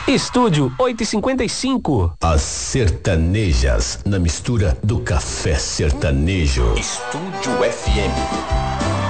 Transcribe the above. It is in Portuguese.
Estúdio 8h55. As sertanejas na mistura do café sertanejo. Estúdio FM.